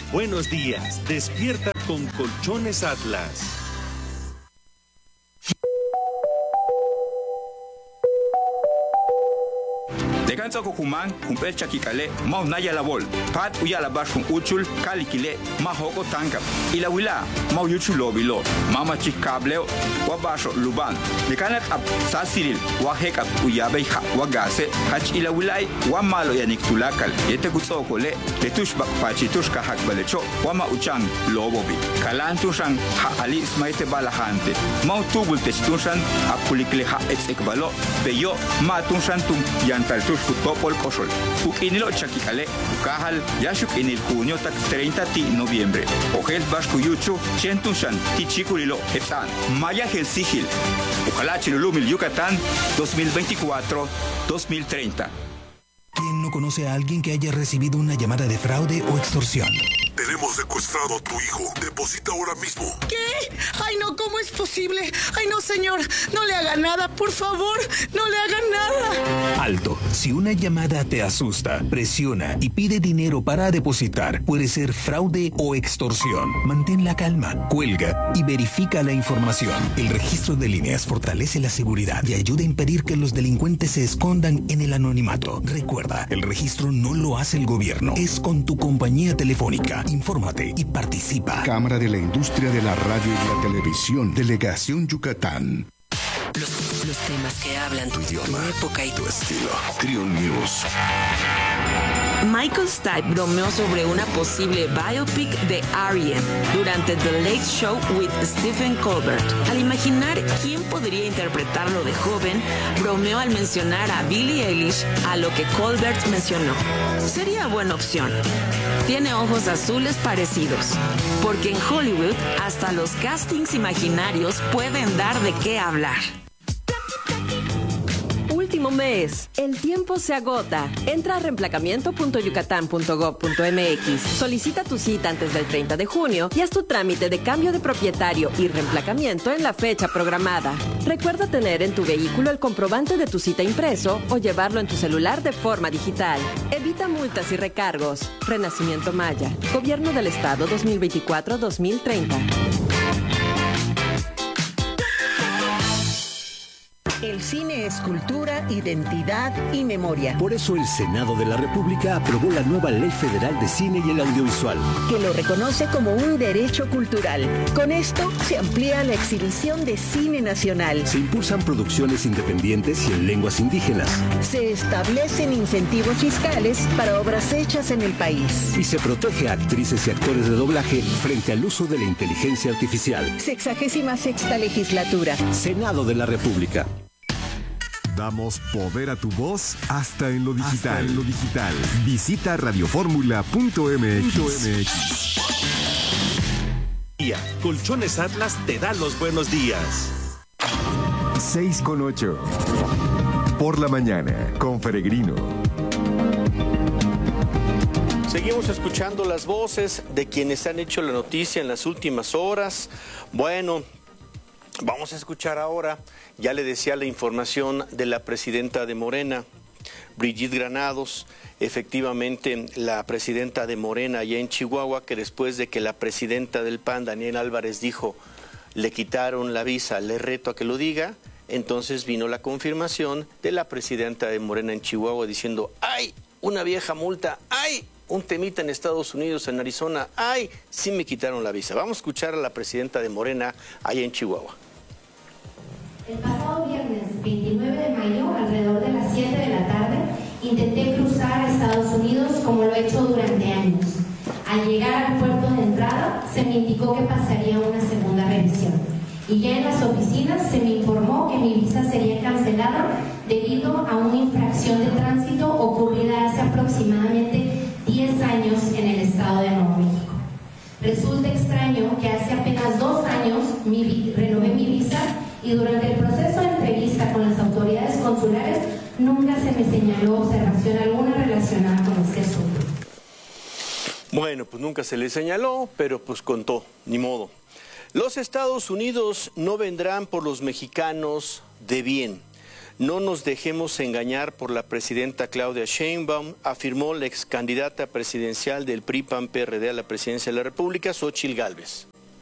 buenos días. Despierta con Colchones Atlas. Deganza Kukuman, Kumpel Chakikale, Mau Naya Labol, Pat Uyala Bashun Uchul, Kalikile, Mahoko Tankap, Ilawila, Mau Yuchulobilo, Mama Chikableo, Wabasho Luban, Dekanak Ab Sasiril, Wahekap Uyabe Wagase, Hach Ilawilai, Wamalo Yanik Tulakal, Yetekutokole, Letushbak Pachitushka Hakbalecho, Wama Uchang, Lobobi, Kalantushan, Ha Ali Smaite Balahante, Mau Tubul Testushan, Apulikle Ha Etzekbalo, Peyo, Matushantum, Yantaltush. Futopol Kosol. Ukinilo Chakikale, Ukahal, Yashuk en el junio tak 30 de noviembre. Ojel Bashkuyuchu, Chentushan, Tichikulilo, Etan, Maya Helsigil. Ojalá Chilulumil Yucatán 2024-2030. ¿Quién no conoce a alguien que haya recibido una llamada de fraude o extorsión? Tenemos secuestrado a tu hijo. Deposita ahora mismo. ¿Qué? Ay, no, ¿cómo es posible? Ay, no, señor. No le haga nada, por favor. No le hagan nada. Alto. Si una llamada te asusta, presiona y pide dinero para depositar, puede ser fraude o extorsión. Mantén la calma, cuelga y verifica la información. El registro de líneas fortalece la seguridad y ayuda a impedir que los delincuentes se escondan en el anonimato. Recuerda, el registro no lo hace el gobierno. Es con tu compañía telefónica. Infórmate y participa. Cámara de la Industria de la Radio y la Televisión. Delegación Yucatán. Los temas que hablan tu idioma, tu época y tu estilo. Trion News. Michael Stipe bromeó sobre una posible biopic de R.E.M. durante The Late Show with Stephen Colbert. Al imaginar quién podría interpretarlo de joven, bromeó al mencionar a Billie Eilish, a lo que Colbert mencionó. Sería buena opción. Tiene ojos azules parecidos, porque en Hollywood hasta los castings imaginarios pueden dar de qué hablar. Último mes. El tiempo se agota. Entra a reemplacamiento.yucatán.gov.mx. Solicita tu cita antes del 30 de junio y haz tu trámite de cambio de propietario y reemplacamiento en la fecha programada. Recuerda tener en tu vehículo el comprobante de tu cita impreso o llevarlo en tu celular de forma digital. Evita multas y recargos. Renacimiento Maya. Gobierno del Estado 2024-2030. El cine es cultura, identidad y memoria. Por eso el Senado de la República aprobó la nueva Ley Federal de Cine y el Audiovisual, que lo reconoce como un derecho cultural. Con esto se amplía la exhibición de cine nacional. Se impulsan producciones independientes y en lenguas indígenas. Se establecen incentivos fiscales para obras hechas en el país. Y se protege a actrices y actores de doblaje frente al uso de la inteligencia artificial. 66ª legislatura. Senado de la República. Damos poder a tu voz hasta en lo digital. Visita radioformula.mx. Colchones Atlas te da los buenos días. 6:08. Por la mañana, con Peregrino. Seguimos escuchando las voces de quienes han hecho la noticia en las últimas horas. Bueno, vamos a escuchar ahora, ya le decía, la información de la presidenta de Morena, Brigitte Granados. Efectivamente, la presidenta de Morena allá en Chihuahua, que después de que la presidenta del PAN, Daniela Álvarez, dijo, le quitaron la visa, le reto a que lo diga, entonces vino la confirmación de la presidenta de Morena en Chihuahua diciendo, ¡ay, una vieja multa! ¡Ay, un temita en Estados Unidos, en Arizona! ¡Ay, sí me quitaron la visa! Vamos a escuchar a la presidenta de Morena allá en Chihuahua. El pasado viernes 29 de mayo, alrededor de las 7 de la tarde, intenté cruzar a Estados Unidos como lo he hecho durante años. Al llegar al puerto de entrada, se me indicó que pasaría una segunda revisión. Y ya en las oficinas se me informó que mi visa sería cancelada debido a una infracción de tránsito ocurrida hace aproximadamente 10 años en el estado de Nuevo México. Resulta extraño que hace apenas 2 años renové mi visa y durante el proceso de entrevista con las autoridades consulares nunca se me señaló observación alguna relacionada con este asunto. Bueno, pues nunca se le señaló, pero pues contó, ni modo. Los Estados Unidos no vendrán por los mexicanos de bien. No nos dejemos engañar por la presidenta Claudia Sheinbaum, afirmó la ex candidata presidencial del PRI-PAN-PRD a la presidencia de la República, Xóchitl Gálvez.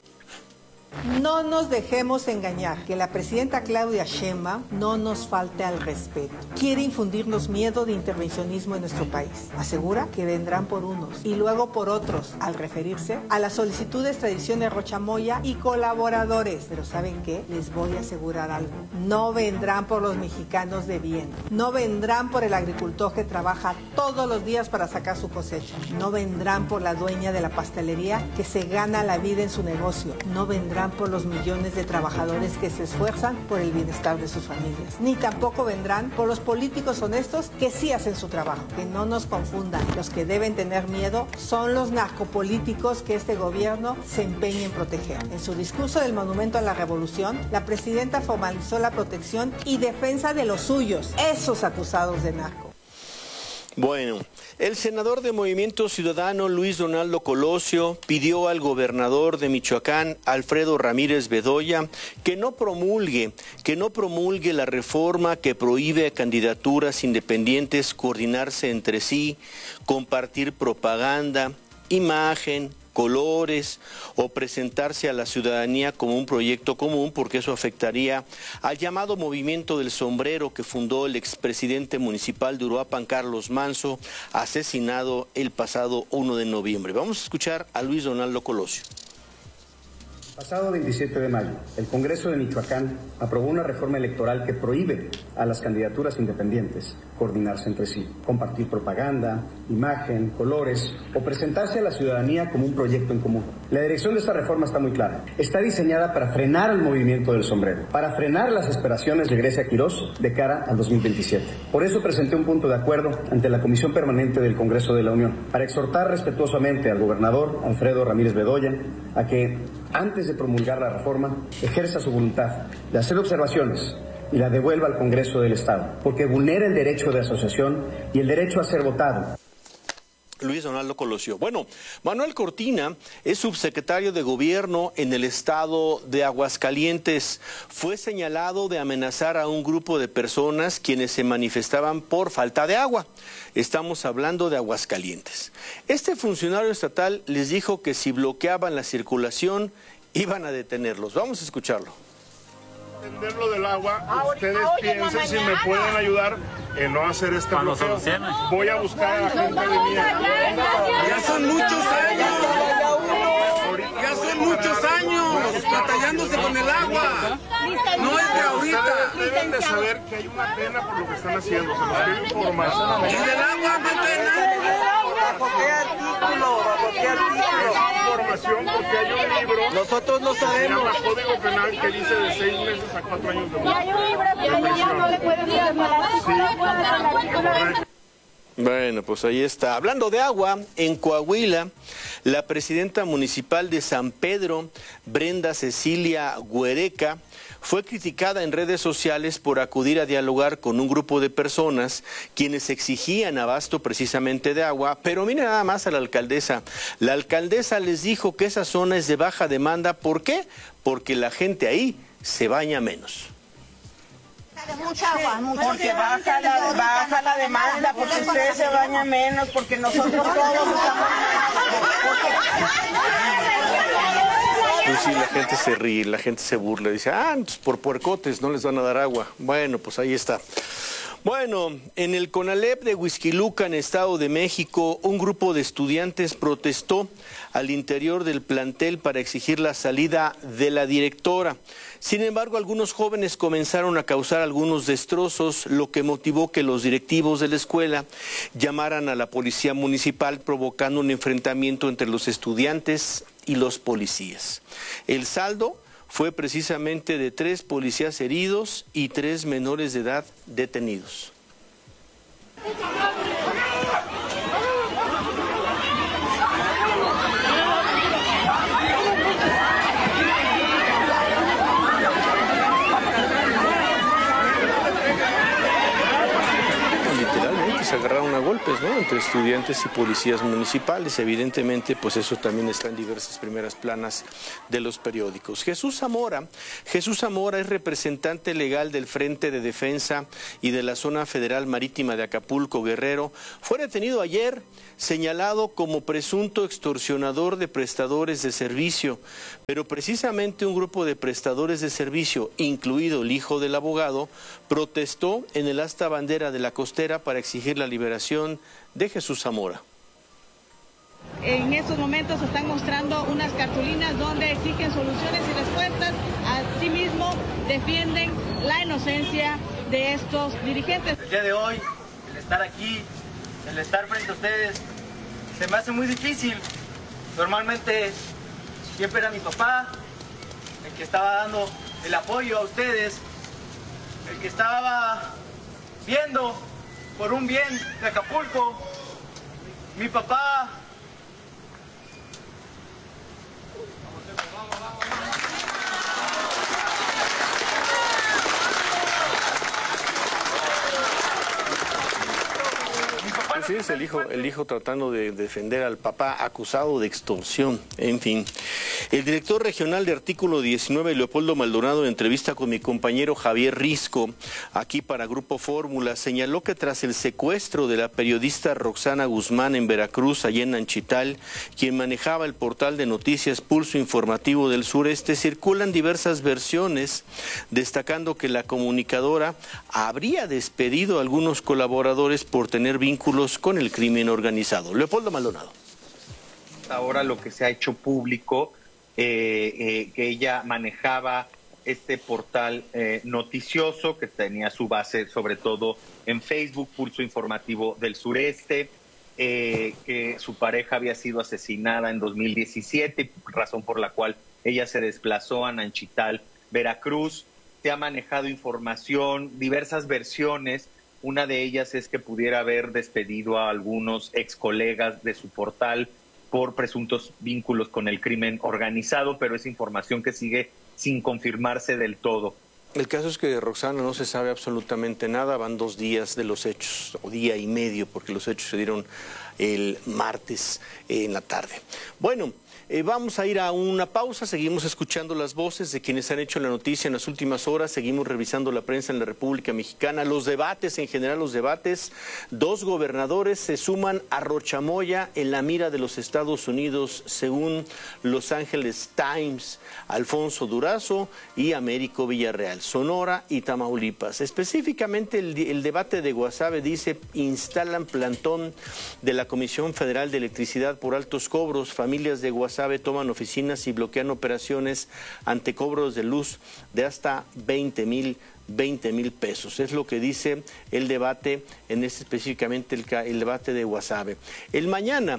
No nos dejemos engañar, que la presidenta Claudia Sheinbaum no nos falte al respeto. Quiere infundirnos miedo de intervencionismo en nuestro país. Asegura que vendrán por unos y luego por otros, al referirse a la solicitud de extradición de Rocha Moya y colaboradores. Pero ¿saben qué? Les voy a asegurar algo. No vendrán por los mexicanos de bien. No vendrán por el agricultor que trabaja todos los días para sacar su cosecha. No vendrán por la dueña de la pastelería que se gana la vida en su negocio. No vendrán por los millones de trabajadores que se esfuerzan por el bienestar de sus familias. Ni tampoco vendrán por los políticos honestos que sí hacen su trabajo. Que no nos confundan. Los que deben tener miedo son los narcopolíticos que este gobierno se empeña en proteger. En su discurso del Monumento a la Revolución, la presidenta formalizó la protección y defensa de los suyos, esos acusados de narco. Bueno, el senador de Movimiento Ciudadano, Luis Donaldo Colosio, pidió al gobernador de Michoacán, Alfredo Ramírez Bedoya, que no promulgue la reforma que prohíbe a candidaturas independientes coordinarse entre sí, compartir propaganda, imagen, colores o presentarse a la ciudadanía como un proyecto común, porque eso afectaría al llamado Movimiento del Sombrero que fundó el expresidente municipal de Uruapan, Carlos Manso, asesinado el pasado 1 de noviembre. Vamos a escuchar a Luis Donaldo Colosio. Pasado 27 de mayo, el Congreso de Michoacán aprobó una reforma electoral que prohíbe a las candidaturas independientes coordinarse entre sí, compartir propaganda, imagen, colores o presentarse a la ciudadanía como un proyecto en común. La dirección de esta reforma está muy clara. Está diseñada para frenar el movimiento del sombrero, para frenar las aspiraciones de Grecia Quirós de cara al 2027. Por eso presenté un punto de acuerdo ante la Comisión Permanente del Congreso de la Unión, para exhortar respetuosamente al gobernador Alfredo Ramírez Bedoya a que, antes de promulgar la reforma, ejerza su voluntad de hacer observaciones y la devuelva al Congreso del Estado, porque vulnera el derecho de asociación y el derecho a ser votado. Luis Donaldo Colosio. Bueno, Manuel Cortina es subsecretario de Gobierno en el estado de Aguascalientes. Fue señalado de amenazar a un grupo de personas quienes se manifestaban por falta de agua. Estamos hablando de Aguascalientes. Este funcionario estatal les dijo que si bloqueaban la circulación, iban a detenerlos. Vamos a escucharlo. Entender lo del agua, ustedes piensen si me pueden ayudar en no hacer este bloqueo. Voy a buscar a la gente de mi equipo. Ya son muchos años. Ya son muchos años batallándose con el agua. No es de ahorita. Ustedes deben de saber que hay una pena por lo que están haciendo. Se los quiero informar. ¿Y del agua no hay pena? ¿Bajo qué artículo? ¿Bajo qué artículo? Información porque hay un libro. Nosotros lo sabemos. Se llama Código Penal que dice de 6 meses a 4 años de muerte. Hay un libro que ya no le pueden decir. Bueno, pues ahí está. Hablando de agua, en Coahuila, la presidenta municipal de San Pedro, Brenda Cecilia Huereca, fue criticada en redes sociales por acudir a dialogar con un grupo de personas quienes exigían abasto precisamente de agua, pero mire nada más a la alcaldesa. La alcaldesa les dijo que esa zona es de baja demanda. ¿Por qué? Porque la gente ahí se baña menos. Mucha agua, porque baja la demanda, porque ustedes se bañan menos, porque nosotros todos estamos... Pues sí, la gente se ríe, la gente se burla, dice, pues por puercotes no les van a dar agua. Bueno, pues ahí está. Bueno, en el CONALEP de Huixquilucan, en Estado de México, un grupo de estudiantes protestó al interior del plantel para exigir la salida de la directora. Sin embargo, algunos jóvenes comenzaron a causar algunos destrozos, lo que motivó que los directivos de la escuela llamaran a la policía municipal, provocando un enfrentamiento entre los estudiantes y los policías. El saldo fue precisamente de 3 policías heridos y 3 menores de edad detenidos. Literalmente se agarraron a golpes, ¿no? entre estudiantes y policías municipales. Evidentemente, pues eso también está en diversas primeras planas de los periódicos. Jesús Zamora es representante legal del Frente de Defensa y de la Zona Federal Marítima de Acapulco, Guerrero. Fue detenido ayer, señalado como presunto extorsionador de prestadores de servicio, pero precisamente un grupo de prestadores de servicio, incluido el hijo del abogado, protestó en el asta bandera de la Costera para exigir la liberación de Jesús Zamora. En estos momentos se están mostrando unas cartulinas donde exigen soluciones y respuestas. Asimismo, defienden la inocencia de estos dirigentes. El día de hoy, el estar aquí, el estar frente a ustedes, se me hace muy difícil. Normalmente siempre era mi papá el que estaba dando el apoyo a ustedes, el que estaba viendo por un bien de Acapulco. Mi papá Así es, el hijo tratando de defender al papá acusado de extorsión, en fin. El director regional de Artículo 19, Leopoldo Maldonado, en entrevista con mi compañero Javier Risco, aquí para Grupo Fórmula, señaló que tras el secuestro de la periodista Roxana Guzmán en Veracruz, allá en Nanchital, quien manejaba el portal de noticias Pulso Informativo del Sureste, circulan diversas versiones, destacando que la comunicadora habría despedido a algunos colaboradores por tener vínculos con el crimen organizado. Leopoldo Maldonado. Ahora lo que se ha hecho público, que ella manejaba este portal noticioso que tenía su base sobre todo en Facebook, Pulso Informativo del Sureste, que su pareja había sido asesinada en 2017, razón por la cual ella se desplazó a Nanchital, Veracruz. Se ha manejado información, diversas versiones. Una de ellas es que pudiera haber despedido a algunos ex colegas de su portal por presuntos vínculos con el crimen organizado, pero es información que sigue sin confirmarse del todo. El caso es que de Roxana no se sabe absolutamente nada, van 2 días de los hechos, o día y medio, porque los hechos se dieron el martes en la tarde. Bueno, vamos a ir a una pausa, seguimos escuchando las voces de quienes han hecho la noticia en las últimas horas, seguimos revisando la prensa en la República Mexicana, los debates, en general los debates. 2 gobernadores se suman a Rochamoya en la mira de los Estados Unidos, según Los Angeles Times, Alfonso Durazo y Américo Villarreal, Sonora y Tamaulipas. Específicamente el debate de Guasave dice: instalan plantón de la Comisión Federal de Electricidad por altos cobros, familias de Guasave toman oficinas y bloquean operaciones ante cobros de luz de hasta 20,000 pesos. Es lo que dice el debate, específicamente el debate de Guasave. El mañana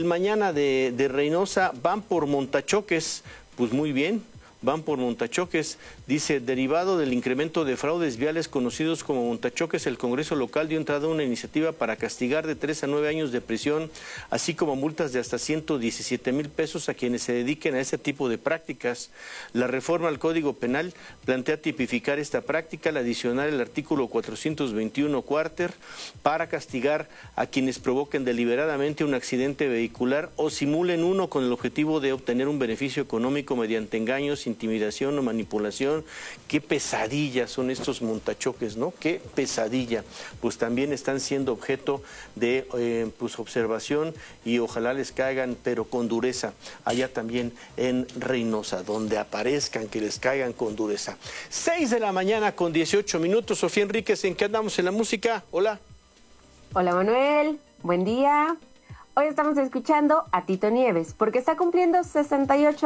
de Reynosa van por montachoques, pues muy bien. Van por montachoques, dice: derivado del incremento de fraudes viales conocidos como montachoques, el Congreso local dio entrada a una iniciativa para castigar de 3 a 9 años de prisión, así como multas de hasta 117,000 pesos a quienes se dediquen a ese tipo de prácticas. La reforma al Código Penal plantea tipificar esta práctica al adicionar el artículo 421 cuarter para castigar a quienes provoquen deliberadamente un accidente vehicular o simulen uno con el objetivo de obtener un beneficio económico mediante engaños, intimidación o manipulación. Qué pesadilla son estos montachoques, ¿no? Qué pesadilla. Pues también están siendo objeto de observación y ojalá les caigan, pero con dureza, allá también en Reynosa, donde aparezcan, que les caigan con dureza. 6 de la mañana con 18 minutos. Sofía Enríquez, ¿en qué andamos en la música? Hola. Hola Manuel, buen día. Hoy estamos escuchando a Tito Nieves porque está cumpliendo 68